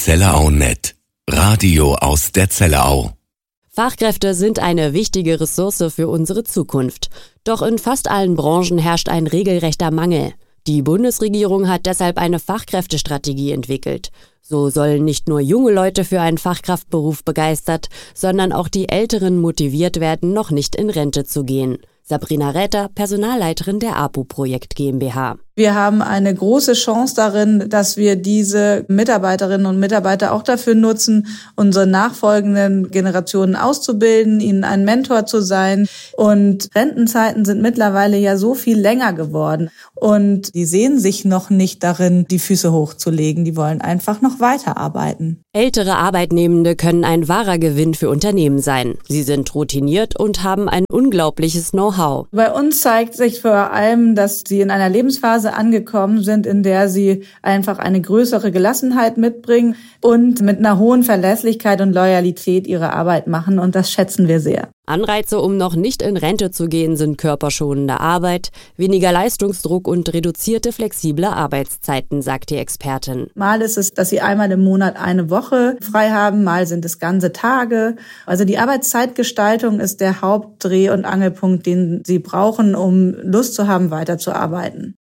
Zellerau.net. Radio aus der Zellerau. Fachkräfte sind eine wichtige Ressource für unsere Zukunft. Doch in fast allen Branchen herrscht ein regelrechter Mangel. Die Bundesregierung hat deshalb eine Fachkräftestrategie entwickelt. So sollen nicht nur junge Leute für einen Fachkraftberuf begeistert, sondern auch die Älteren motiviert werden, noch nicht in Rente zu gehen. Sabrina Räther, Personalleiterin der APU-Projekt GmbH. Wir haben eine große Chance darin, dass wir diese Mitarbeiterinnen und Mitarbeiter auch dafür nutzen, unsere nachfolgenden Generationen auszubilden, ihnen ein Mentor zu sein. Und Rentenzeiten sind mittlerweile ja so viel länger geworden. Und die sehen sich noch nicht darin, die Füße hochzulegen. Die wollen einfach noch weiterarbeiten. Ältere Arbeitnehmende können ein wahrer Gewinn für Unternehmen sein. Sie sind routiniert und haben ein unglaubliches Know-how. Bei uns zeigt sich vor allem, dass sie in einer Lebensphase angekommen sind, in der sie einfach eine größere Gelassenheit mitbringen und mit einer hohen Verlässlichkeit und Loyalität ihre Arbeit machen. Und das schätzen wir sehr. Anreize, um noch nicht in Rente zu gehen, sind körperschonende Arbeit, weniger Leistungsdruck und reduzierte flexible Arbeitszeiten, sagt die Expertin. Mal ist es, dass sie einmal im Monat eine Woche frei haben, mal sind es ganze Tage. Also die Arbeitszeitgestaltung ist der Hauptdreh- und Angelpunkt, den sie brauchen, um Lust zu haben, weiterzuarbeiten.